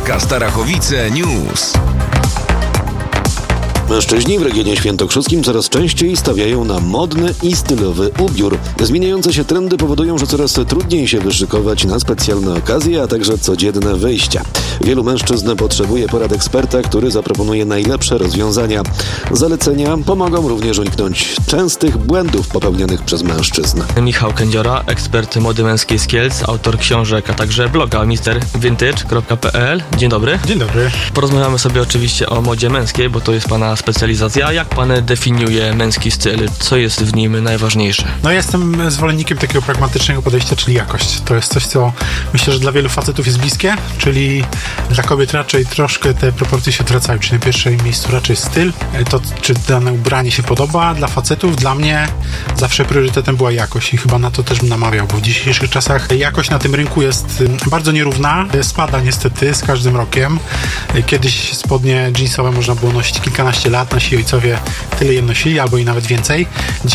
SK Starachowice News. Mężczyźni w regionie świętokrzyskim coraz częściej stawiają na modny i stylowy ubiór. Zmieniające się trendy powodują, że coraz trudniej się wyszykować na specjalne okazje, a także codzienne wyjścia. Wielu mężczyzn potrzebuje porad eksperta, który zaproponuje najlepsze rozwiązania. Zalecenia pomogą również uniknąć częstych błędów popełnianych przez mężczyzn. Michał Kędziora, ekspert mody męskiej z Kielc, autor książek, a także bloga mrvintage.pl. Dzień dobry. Dzień dobry. Porozmawiamy sobie oczywiście o modzie męskiej, bo to jest pana specjalizacja. Jak pan definiuje męski styl? Co jest w nim najważniejsze? No, jestem zwolennikiem takiego pragmatycznego podejścia, czyli jakość. To jest coś, co myślę, że dla wielu facetów jest bliskie, czyli dla kobiet raczej troszkę te proporcje się odwracają. Czyli na pierwszym miejscu raczej styl, to czy dane ubranie się podoba. Dla facetów, dla mnie zawsze priorytetem była jakość i chyba na to też bym namawiał, bo w dzisiejszych czasach jakość na tym rynku jest bardzo nierówna. Spada niestety z każdym rokiem. Kiedyś spodnie jeansowe można było nosić kilkanaście lat, nasi ojcowie tyle je nosili, albo i nawet więcej. Dzisiaj